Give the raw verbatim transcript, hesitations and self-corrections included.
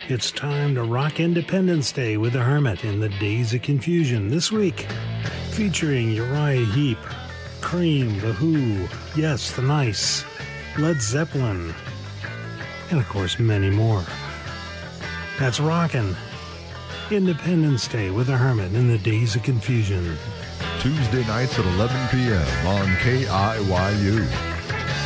It's time to rock Independence Day with the Hermit in the Days of Confusion this week, featuring Uriah Heep, Cream, The Who, Yes, The Nice, Led Zeppelin, and of course many more. That's rockin' Independence Day with the Hermit in the Days of Confusion. Tuesday nights at eleven p.m. on K I Y U.